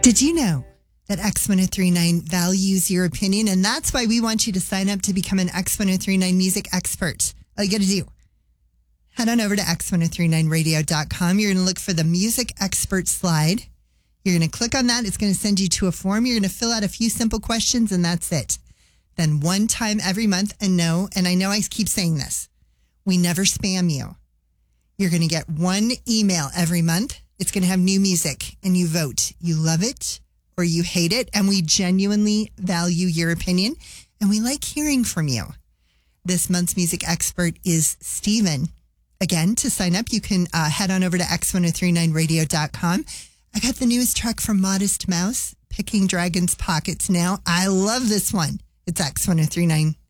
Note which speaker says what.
Speaker 1: Did you know that X1039 values your opinion? And that's why we want you to sign up to become an X1039 music expert. All you got to do, head on over to x1039radio.com. You're going to look for the music expert slide. You're going to click on that. It's going to send you to a form. You're going to fill out a few simple questions, and that's it. Then one time every month, and I know I keep saying this, we never spam you. You're going to get one email every month. It's going to have new music, and you vote. You love it or you hate it, and we genuinely value your opinion, and we like hearing from you. This month's music expert is Steven. Again, to sign up, you can head on over to x1039radio.com. I got the newest track from Modest Mouse, Picking Dragon's Pockets Now. I love this one. It's X1039.